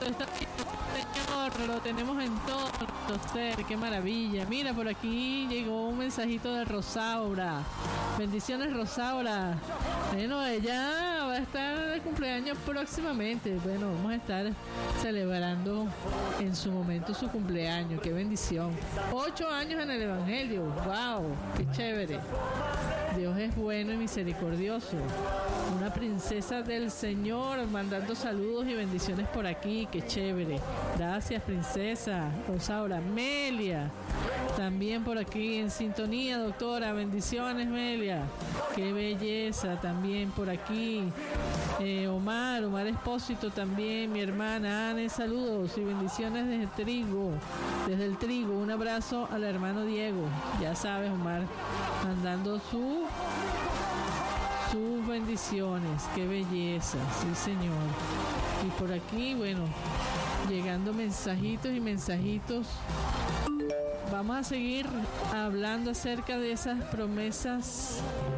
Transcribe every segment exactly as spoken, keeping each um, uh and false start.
está Señor, lo tenemos en todo nuestro ser, qué maravilla. Mira, por aquí llegó un mensajito de Rosaura. Bendiciones, Rosaura. Bueno, ella va a estar de cumpleaños próximamente. Bueno, vamos a estar celebrando en su momento su cumpleaños. Qué bendición. Ocho años en el Evangelio. Wow, qué chévere. Dios es bueno y misericordioso. Una princesa del Señor mandando saludos y bendiciones por aquí. Qué chévere. Gracias, princesa Rosaura. Melia, también por aquí en sintonía, doctora. Bendiciones, Melia. Qué belleza. También por aquí eh, Omar, Omar Espósito también, mi hermana Ana. Saludos y bendiciones desde el trigo. Desde el trigo. Un abrazo al hermano Diego. Ya sabes, Omar, mandando su sus bendiciones. Qué belleza, sí, señor. Y por aquí, bueno, llegando mensajitos y mensajitos. Vamos a seguir hablando acerca de esas promesas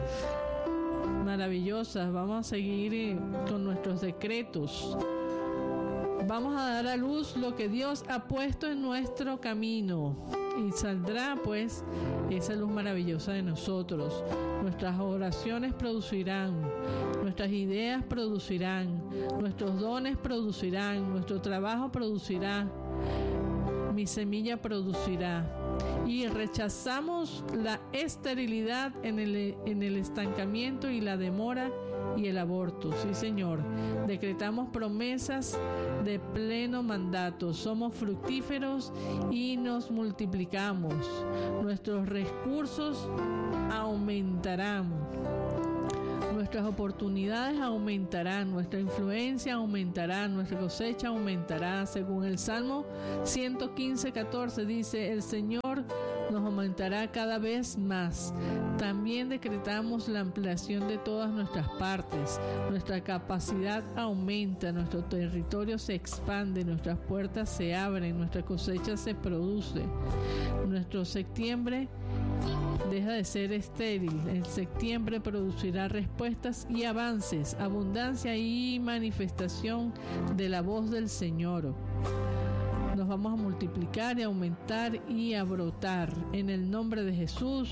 maravillosas. Vamos a seguir eh, con nuestros decretos. Vamos a dar a luz lo que Dios ha puesto en nuestro camino. Y saldrá pues esa luz maravillosa de nosotros. Nuestras oraciones producirán, nuestras ideas producirán, nuestros dones producirán, nuestro trabajo producirá, mi semilla producirá. Y rechazamos la esterilidad en el, en el estancamiento y la demora y el aborto. Sí, Señor. Decretamos promesas de pleno mandato. Somos fructíferos y nos multiplicamos. Nuestros recursos aumentarán. Nuestras oportunidades aumentarán, nuestra influencia aumentará, nuestra cosecha aumentará. Según el Salmo ciento quince, catorce dice, el Señor nos aumentará cada vez más. También decretamos la ampliación de todas nuestras partes. Nuestra capacidad aumenta, nuestro territorio se expande, nuestras puertas se abren, nuestra cosecha se produce. Nuestro septiembre deja de ser estéril. En septiembre producirá respuestas y avances, abundancia y manifestación de la voz del Señor. Nos vamos a multiplicar y aumentar y a brotar en el nombre de Jesús.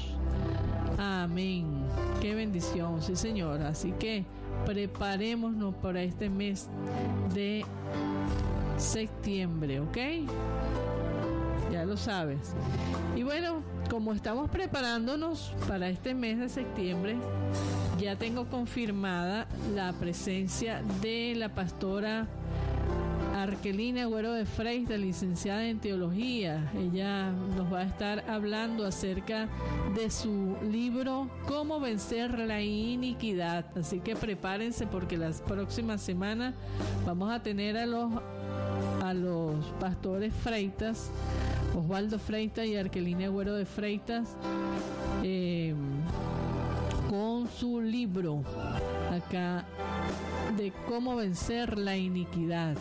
Amén. Qué bendición, sí, Señor. Así que preparémonos para este mes de septiembre, ¿ok? Ya lo sabes. Y bueno, como estamos preparándonos para este mes de septiembre, ya tengo confirmada la presencia de la pastora Arkelina Agüero de Freitas, licenciada en teología. Ella nos va a estar hablando acerca de su libro Cómo vencer la iniquidad. Así que prepárense porque las próximas semanas vamos a tener a los a los pastores Freitas, Osvaldo Freitas y Arkelina Agüero de Freitas, eh, con su libro acá de cómo vencer la iniquidad.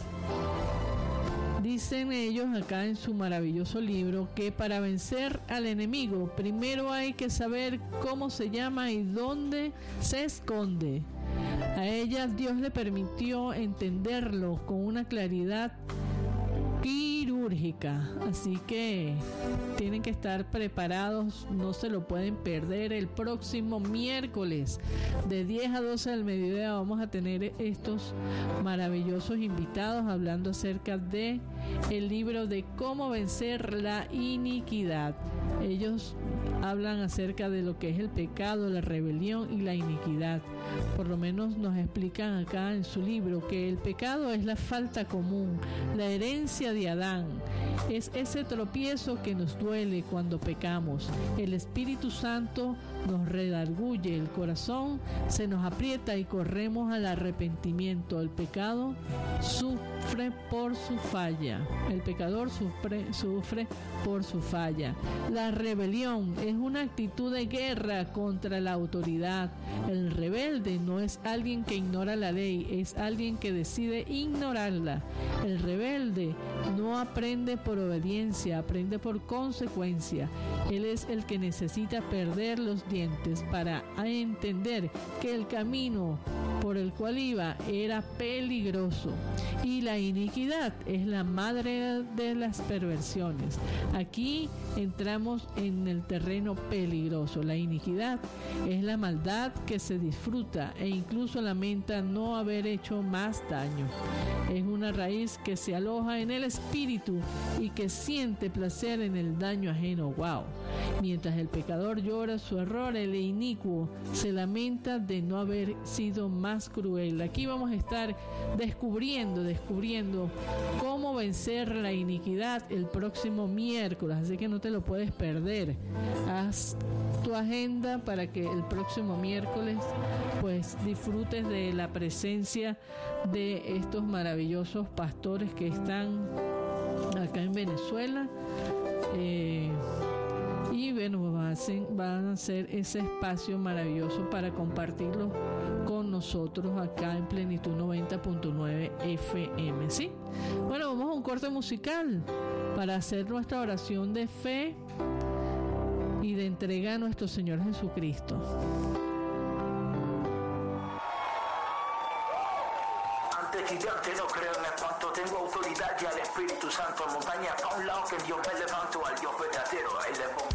Dicen ellos acá en su maravilloso libro que para vencer al enemigo primero hay que saber cómo se llama y dónde se esconde. A ella Dios le permitió entenderlo con una claridad quirúrgica, así que tienen que estar preparados, no se lo pueden perder. El próximo miércoles de diez a doce del mediodía vamos a tener estos maravillosos invitados hablando acerca de el libro de cómo vencer la iniquidad. Ellos hablan acerca de lo que es el pecado, la rebelión y la iniquidad. Por lo menos nos explican acá en su libro que el pecado es la falta común, la herencia de Adán. Es ese tropiezo que nos duele cuando pecamos. El Espíritu Santo nos redarguye, el corazón se nos aprieta y corremos al arrepentimiento. El pecado sufre por su falla. El pecador sufre, sufre por su falla. La rebelión es una actitud de guerra contra la autoridad. El rebelde no es alguien que ignora la ley, es alguien que decide ignorarla. El rebelde no aprende por obediencia, aprende por consecuencia. Él es el que necesita perder los dientes para entender que el camino por el cual iba era peligroso, y la iniquidad es la madre de las perversiones. Aquí entramos en el terreno peligroso. La iniquidad es la maldad que se disfruta e incluso lamenta no haber hecho más daño. Es una raíz que se aloja en el espíritu y que siente placer en el daño ajeno. Wow. Mientras el pecador llora su error, el inicuo se lamenta de no haber sido más cruel. Aquí vamos a estar descubriendo, descubriendo cómo vencer la iniquidad el próximo miércoles, así que no te lo puedes perder. Haz tu agenda para que el próximo miércoles pues disfrutes de la presencia de estos maravillosos pastores que están acá en Venezuela. Eh, y bueno, van a, hacer, van a hacer ese espacio maravilloso para compartirlo con nosotros acá en Plenitud noventa punto nueve F M, ¿sí? Bueno, vamos a un corte musical para hacer nuestra oración de fe y de entrega a nuestro Señor Jesucristo. Antes gigante no creo en cuanto tengo autoridad y al Espíritu Santo en montaña a un lado que Dios me levanto al Dios verdadero, ahí le pongo